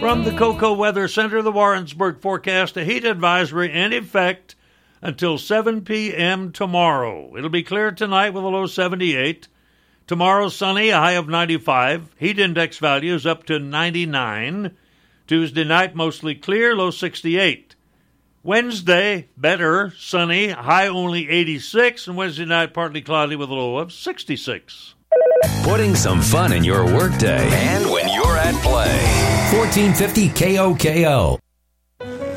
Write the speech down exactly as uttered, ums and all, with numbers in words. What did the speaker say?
From the Cocoa Weather Center, the Warrensburg forecast, a heat advisory in effect until seven p.m. tomorrow. It'll be clear tonight with a low seventy-eight. Tomorrow, sunny, a high of ninety-five. Heat index values up to ninety-nine. Tuesday night, mostly clear, low sixty-eight. Wednesday, better, sunny, high only eighty-six. And Wednesday night, partly cloudy with a low of sixty-six. Putting some fun in your workday and when you're at play. fourteen fifty K O K O.